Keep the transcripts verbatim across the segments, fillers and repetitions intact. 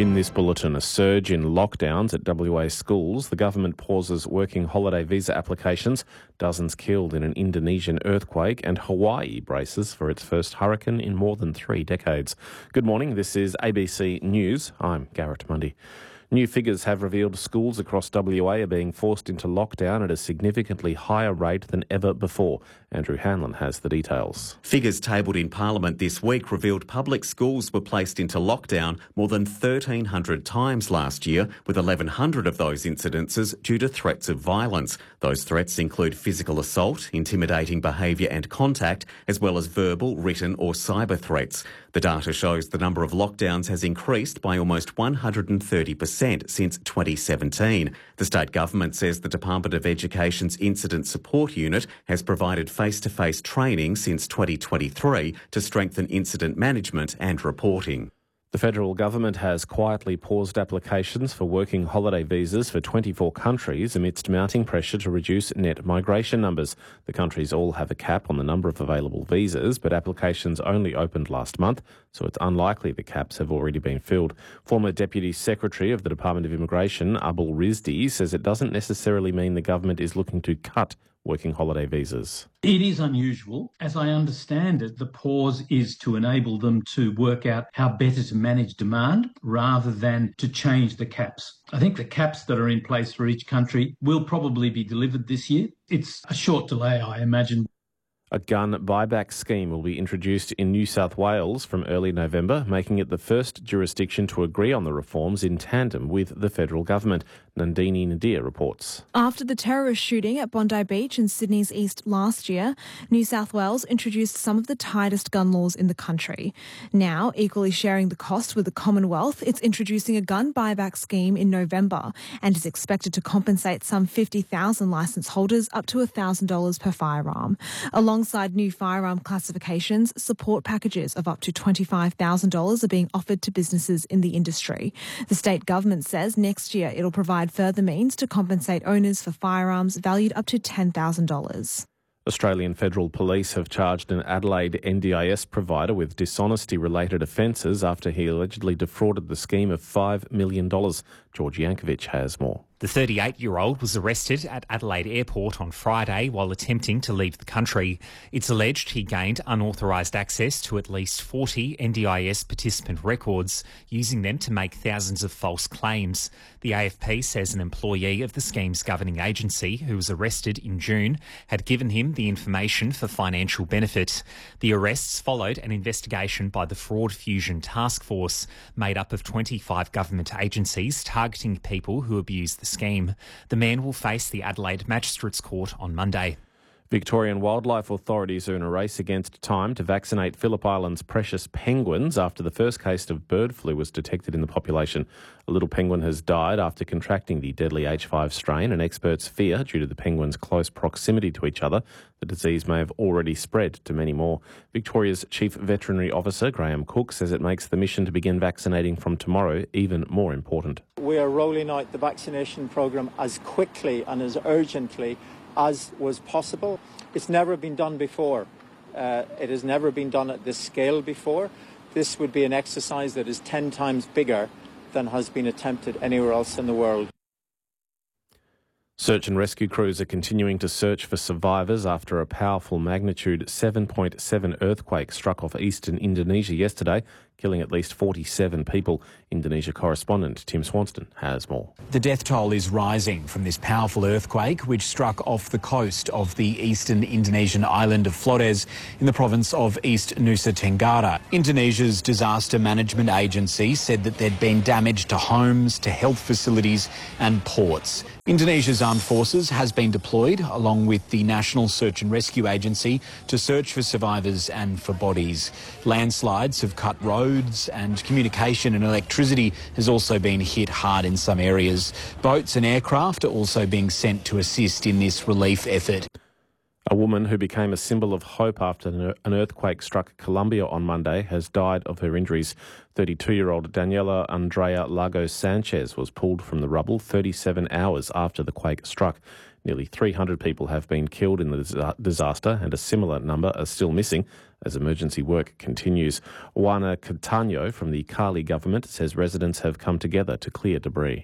In this bulletin, a surge in lockdowns at W A schools. The government pauses working holiday visa applications. Dozens killed in an Indonesian earthquake, and Hawaii braces for its first hurricane in more than three decades. Good morning, this is A B C News. I'm Garrett Mundy. New figures have revealed schools across W A are being forced into lockdown at a significantly higher rate than ever before. Andrew Hanlon has the details. Figures tabled in Parliament this week revealed public schools were placed into lockdown more than thirteen hundred times last year, with eleven hundred of those incidences due to threats of violence. Those threats include physical assault, intimidating behaviour and contact, as well as verbal, written or cyber threats. The data shows the number of lockdowns has increased by almost one hundred thirty percent since twenty seventeen. The state government says the Department of Education's Incident Support Unit has provided face-to-face training since twenty twenty-three to strengthen incident management and reporting. The federal government has quietly paused applications for working holiday visas for twenty-four countries amidst mounting pressure to reduce net migration numbers. The countries all have a cap on the number of available visas, but applications only opened last month, so it's unlikely the caps have already been filled. Former Deputy Secretary of the Department of Immigration, Abul Rizdi, says it doesn't necessarily mean the government is looking to cut working holiday visas. It is unusual. As I understand it, the pause is to enable them to work out how better to manage demand rather than to change the caps. I think the caps that are in place for each country will probably be delivered this year. It's a short delay, I imagine. A gun buyback scheme will be introduced in New South Wales from early November, making it the first jurisdiction to agree on the reforms in tandem with the federal government. Nandini Nadir reports. After the terrorist shooting at Bondi Beach in Sydney's east last year, New South Wales introduced some of the tightest gun laws in the country. Now, equally sharing the cost with the Commonwealth, it's introducing a gun buyback scheme in November and is expected to compensate some fifty thousand licence holders up to one thousand dollars per firearm. Alongside new firearm classifications, support packages of up to twenty-five thousand dollars are being offered to businesses in the industry. The state government says next year it'll provide further means to compensate owners for firearms valued up to ten thousand dollars. Australian Federal Police have charged an Adelaide N D I S provider with dishonesty-related offences after he allegedly defrauded the scheme of five million dollars. George Yankovic has more. The thirty-eight-year-old was arrested at Adelaide Airport on Friday while attempting to leave the country. It's alleged he gained unauthorised access to at least forty N D I S participant records, using them to make thousands of false claims. The A F P says an employee of the scheme's governing agency, who was arrested in June, had given him the information for financial benefit. The arrests followed an investigation by the Fraud Fusion Task Force, made up of twenty-five government agencies targeting people who abuse the scheme. The man will face the Adelaide Magistrates Court on Monday. Victorian wildlife authorities are in a race against time to vaccinate Phillip Island's precious penguins after the first case of bird flu was detected in the population. A little penguin has died after contracting the deadly H five strain, and experts fear, due to the penguins' close proximity to each other, the disease may have already spread to many more. Victoria's Chief Veterinary Officer, Graham Cook, says it makes the mission to begin vaccinating from tomorrow even more important. We are rolling out the vaccination programme as quickly and as urgently as was possible. It's never been done before. Uh, it has never been done at this scale before. This would be an exercise that is ten times bigger than has been attempted anywhere else in the world. Search and rescue crews are continuing to search for survivors after a powerful magnitude seven point seven earthquake struck off eastern Indonesia yesterday, killing at least forty-seven people. Indonesia correspondent Tim Swanston has more. The death toll is rising from this powerful earthquake which struck off the coast of the eastern Indonesian island of Flores in the province of East Nusa Tenggara. Indonesia's disaster management agency said that there'd been damage to homes, to health facilities and ports. Indonesia's armed forces has been deployed along with the National Search and Rescue Agency to search for survivors and for bodies. Landslides have cut roads and communication and electricity has also been hit hard in some areas. Boats and aircraft are also being sent to assist in this relief effort. A woman who became a symbol of hope after an earthquake struck Colombia on Monday has died of her injuries. thirty-two-year-old Daniela Andrea Lagos Sanchez was pulled from the rubble thirty-seven hours after the quake struck. Nearly three hundred people have been killed in the disaster and a similar number are still missing as emergency work continues. Juana Catano from the Cali government says residents have come together to clear debris.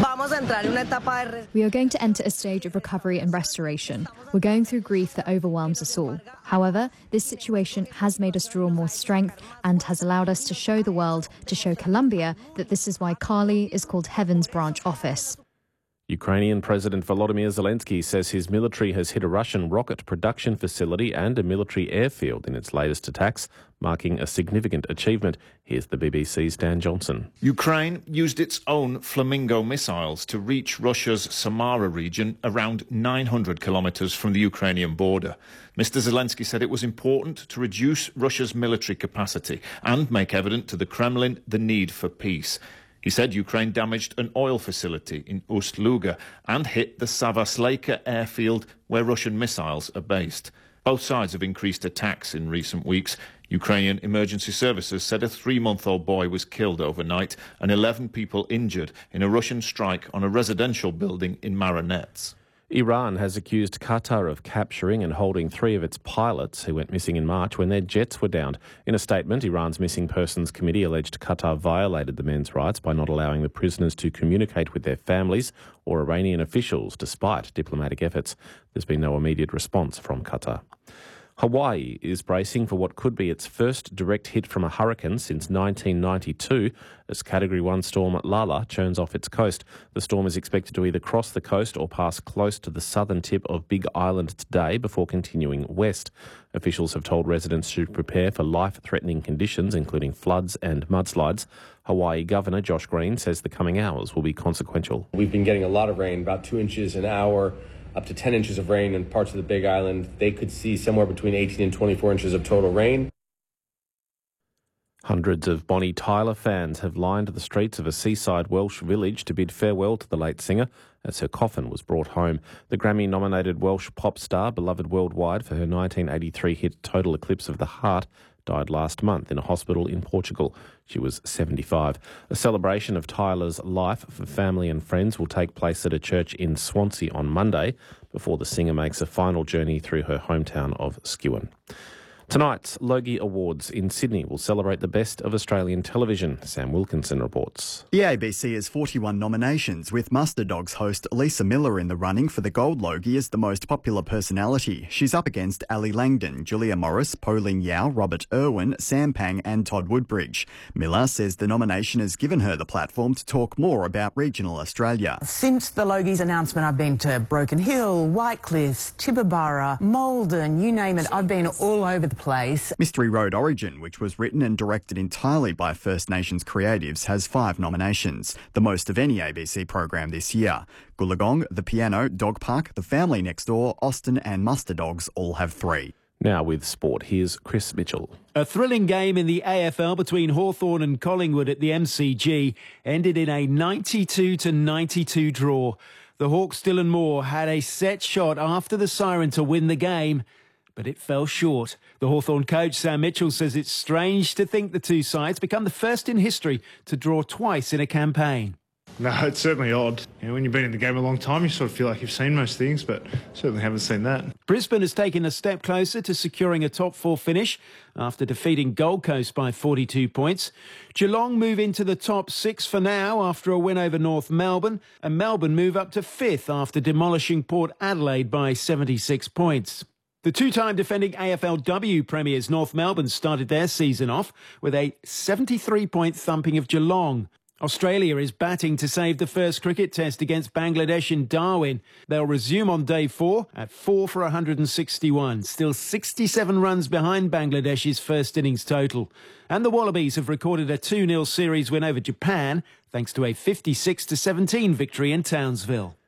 We are going to enter a stage of recovery and restoration. We're going through grief that overwhelms us all. However, this situation has made us draw more strength and has allowed us to show the world, to show Colombia, that this is why Cali is called Heaven's Branch Office. Ukrainian President Volodymyr Zelensky says his military has hit a Russian rocket production facility and a military airfield in its latest attacks, marking a significant achievement. Here's the B B C's Dan Johnson. Ukraine used its own Flamingo missiles to reach Russia's Samara region, around nine hundred kilometres from the Ukrainian border. Mister Zelensky said it was important to reduce Russia's military capacity and make evident to the Kremlin the need for peace. He said Ukraine damaged an oil facility in Ust-Luga and hit the Savasleika airfield where Russian missiles are based. Both sides have increased attacks in recent weeks. Ukrainian emergency services said a three-month-old boy was killed overnight and eleven people injured in a Russian strike on a residential building in Marinets. Iran has accused Qatar of capturing and holding three of its pilots who went missing in March when their jets were downed. In a statement, Iran's Missing Persons Committee alleged Qatar violated the men's rights by not allowing the prisoners to communicate with their families or Iranian officials despite diplomatic efforts. There's been no immediate response from Qatar. Hawaii is bracing for what could be its first direct hit from a hurricane since nineteen ninety-two as Category one storm Lala churns off its coast. The storm is expected to either cross the coast or pass close to the southern tip of Big Island today before continuing west. Officials have told residents to prepare for life-threatening conditions, including floods and mudslides. Hawaii Governor Josh Green says the coming hours will be consequential. We've been getting a lot of rain, about two inches an hour. Up to ten inches of rain in parts of the Big Island. They could see somewhere between eighteen and twenty-four inches of total rain. Hundreds of Bonnie Tyler fans have lined the streets of a seaside Welsh village to bid farewell to the late singer as her coffin was brought home. The Grammy-nominated Welsh pop star, beloved worldwide for her nineteen eighty-three hit Total Eclipse of the Heart, died last month in a hospital in Portugal. She was seventy-five. A celebration of Tyler's life for family and friends will take place at a church in Swansea on Monday before the singer makes a final journey through her hometown of Skewen. Tonight's Logie Awards in Sydney will celebrate the best of Australian television. Sam Wilkinson reports. The A B C has forty-one nominations, with Mustard Dogs host Lisa Miller in the running for the Gold Logie as the most popular personality. She's up against Ali Langdon, Julia Morris, Pauline Yao, Robert Irwin, Sam Pang and Todd Woodbridge. Miller says the nomination has given her the platform to talk more about regional Australia. Since the Logie's announcement, I've been to Broken Hill, White Cliffs, Tibooburra, Maldon, you name it. I've been all over the place. Mystery Road Origin, which was written and directed entirely by First Nations creatives, has five nominations, the most of any A B C program this year. Goolagong, The Piano, Dog Park, The Family Next Door, Austin and Mustard Dogs all have three. Now with sport, here's Chris Mitchell. A thrilling game in the A F L between Hawthorn and Collingwood at the M C G ended in a ninety-two to ninety-two draw. The Hawks Dylan Moore had a set shot after the siren to win the game, but it fell short. The Hawthorn coach, Sam Mitchell, says it's strange to think the two sides become the first in history to draw twice in a campaign. No, it's certainly odd. You know, when you've been in the game a long time, you sort of feel like you've seen most things, but certainly haven't seen that. Brisbane has taken a step closer to securing a top four finish after defeating Gold Coast by forty-two points. Geelong move into the top six for now after a win over North Melbourne, and Melbourne move up to fifth after demolishing Port Adelaide by seventy-six points. The two-time defending A F L W premiers North Melbourne started their season off with a seventy-three point thumping of Geelong. Australia is batting to save the first cricket test against Bangladesh in Darwin. They'll resume on day four at four for one hundred sixty-one, still sixty-seven runs behind Bangladesh's first innings total. And the Wallabies have recorded a two nil series win over Japan thanks to a fifty-six to seventeen victory in Townsville.